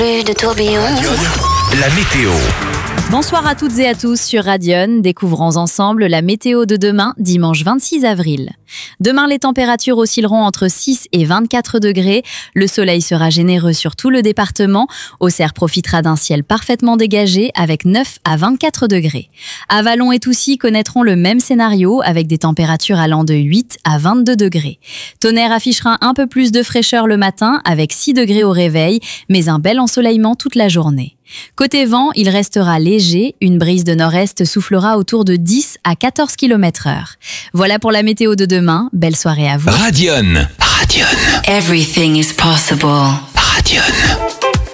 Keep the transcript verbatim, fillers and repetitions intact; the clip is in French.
de tourbillon. La météo. Bonsoir à toutes et à tous sur Radion. Découvrons ensemble la météo de demain, dimanche vingt-six avril. Demain, les températures oscilleront entre six et vingt-quatre degrés. Le soleil sera généreux sur tout le département. Auxerre profitera d'un ciel parfaitement dégagé avec neuf à vingt-quatre degrés. Avalon et Toucy connaîtront le même scénario avec des températures allant de huit à vingt-deux degrés. Tonnerre affichera un peu plus de fraîcheur le matin avec six degrés au réveil, mais un bel ensoleillement toute la journée. Côté vent, il restera léger, une brise de nord-est soufflera autour de dix à quatorze kilomètres heure. Voilà pour la météo de demain, belle soirée à vous. Radion. Radion. Everything is possible. Radion.